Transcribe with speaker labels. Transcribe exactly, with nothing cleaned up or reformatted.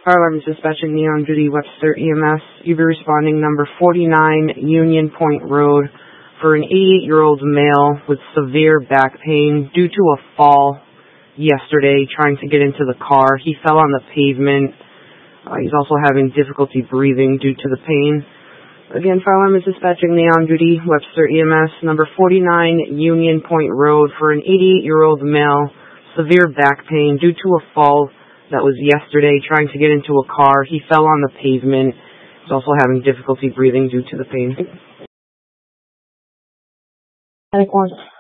Speaker 1: Fire alarm is dispatching Neon Duty Webster E M S. You'll be responding number forty-nine Union Point Road for an eighty-eight-year-old male with severe back pain due to a fall yesterday trying to get into the car. He fell on the pavement. Uh, he's also having difficulty breathing due to the pain. Again, fire alarm is dispatching Neon Duty Webster E M S number forty-nine Union Point Road for an eighty-eight-year-old male, severe back pain due to a fall that was yesterday trying to get into a car. He fell on the pavement. He's also having difficulty breathing due to the pain.